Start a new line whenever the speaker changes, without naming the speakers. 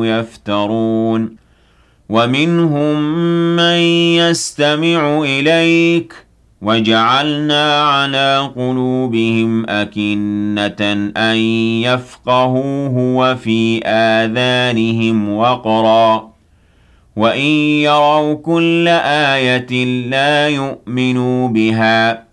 كانوا يفترون ومنهم من يستمع إليك وجعلنا على قلوبهم أكنة أن يفقهوه وفي آذانهم وقرا وإن يروا كل آية لا يؤمنوا بها